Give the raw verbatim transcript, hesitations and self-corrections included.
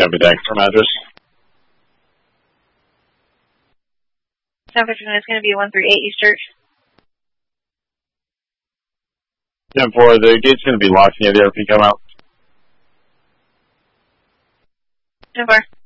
Copy that. From address. San Francisco is going to be one three eight East Church. ten four, the gate's going to be locked. Can you have the R P come out? ten four.